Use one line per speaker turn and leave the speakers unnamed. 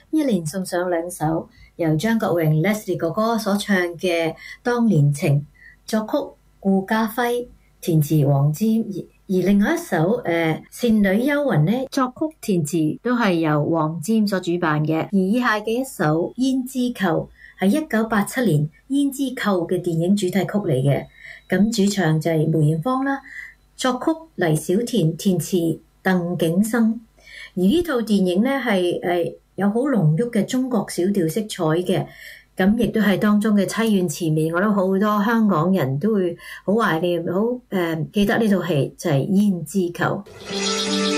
一連送上兩首由張國榮 Leslie 哥哥所唱嘅《當年情》，作曲顧嘉輝，填詞黃霑。而另外一首倩女幽魂呢，作曲填詞都係由黃霑所主辦嘅。而以下嘅一首《胭脂扣》係1987年《胭脂扣》嘅電影主題曲嚟嘅。咁主唱就係梅艷芳啦，作曲黎小田，填詞鄧景生。而呢套電影呢係有好濃郁嘅中國小調色彩嘅，咁亦都係當中嘅淒怨纏綿，我諗好多香港人都會好懷念，好記得呢套戲就係《胭脂扣》。